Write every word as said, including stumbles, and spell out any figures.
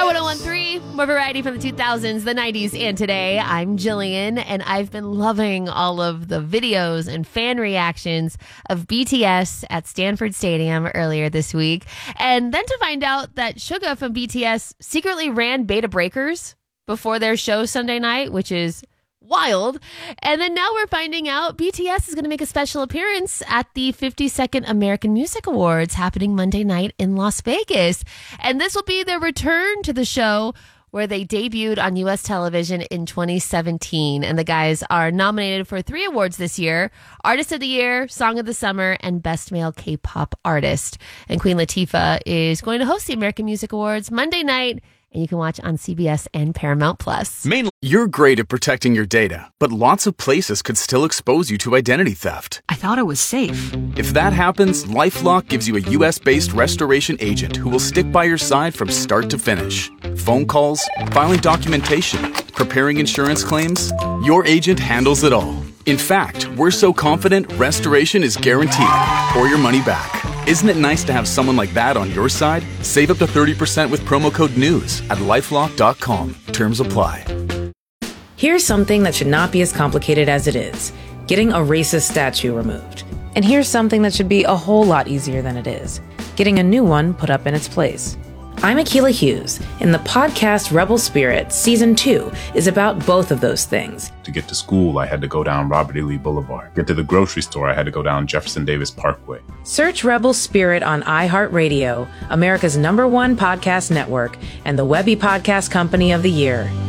one oh one point three, more variety from the two thousands, the nineties, and today. I'm Jillian, and I've been loving all of the videos and fan reactions of B T S at Stanford Stadium earlier this week. And then to find out that Suga from B T S secretly ran Beta Breakers before their show Sunday night, which is wild. And then now we're finding out B T S is going to make a special appearance at the fifty-second American Music Awards happening Monday night in Las Vegas. And this will be their return to the show where they debuted on U S television in twenty seventeen. And the guys are nominated for three awards this year: Artist of the Year, Song of the Summer, and Best Male K-Pop Artist. And Queen Latifah is going to host the American Music Awards Monday night, and you can watch on C B S and Paramount Plus. Mainly, you're great at protecting your data, but lots of places could still expose you to identity theft. I thought it was safe. If that happens, LifeLock gives you a U S-based restoration agent who will stick by your side from start to finish. Phone calls, filing documentation, preparing insurance claims, your agent handles it all. In fact, we're so confident restoration is guaranteed or your money back. Isn't it nice to have someone like that on your side? Save up to thirty percent with promo code NEWS at lifelock dot com. Terms apply. Here's something that should not be as complicated as it is: getting a racist statue removed. And here's something that should be a whole lot easier than it is: getting a new one put up in its place. I'm Akilah Hughes, and the podcast Rebel Spirit Season two is about both of those things. To get to school, I had to go down Robert E. Lee Boulevard. Get to the grocery store, I had to go down Jefferson Davis Parkway. Search Rebel Spirit on iHeartRadio, America's number one podcast network, and the Webby Podcast Company of the Year.